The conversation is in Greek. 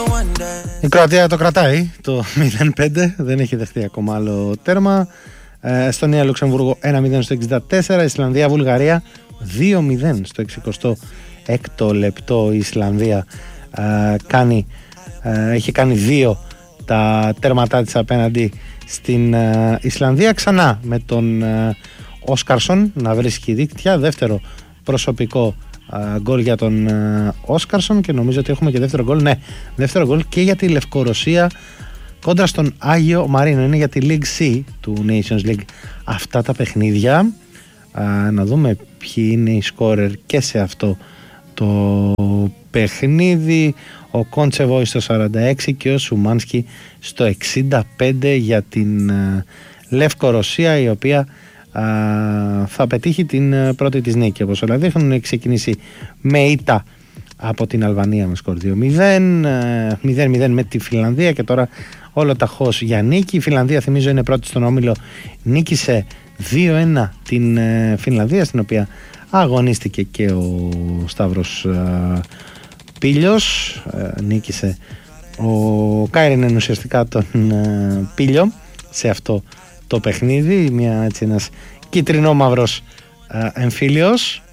Η Κροατία το κρατάει το 0-5, δεν έχει δεχτεί ακόμα άλλο τέρμα. Εστονία Λουξεμβούργο 1-0 στο 64. Ισλανδία Βουλγαρία 2-0 στο 66ο λεπτό. Η Ισλανδία έχει κάνει 2 τα τέρματά της απέναντι στην Ισλανδία, ξανά με τον Όσκαρσον να βρίσκει δίκτυα. Δεύτερο προσωπικό γκολ για τον Όσκαρσον και νομίζω ότι έχουμε και δεύτερο γκολ. Ναι, δεύτερο γκολ και για τη Λευκορωσία κόντρα στον Άγιο Μαρίνο. Είναι για τη League C του Nations League αυτά τα παιχνίδια. Να δούμε ποιοι είναι οι σκόρερ και σε αυτό το παιχνίδι. Ο Κόντσεβόη στο 46 και ο Σουμάνσκι στο 65 για την Λευκορωσία, η οποία θα πετύχει την πρώτη της νίκη. Όπως όλα δείχνουν, ξεκινήσει με ήττα από την Αλβανία με σκορ 2-0 με τη Φινλανδία και τώρα όλο ταχώς για νίκη. Η Φινλανδία, θυμίζω, είναι πρώτη στον όμιλο, νίκησε 2-1 την Φινλανδία, στην οποία αγωνίστηκε και ο Σταύρος Πίλιος. Νίκησε ο Κάιρινεν ουσιαστικά τον Πίλιο σε αυτό το παιχνίδι. Ένας κίτρινο-μαύρος εμφύλιος.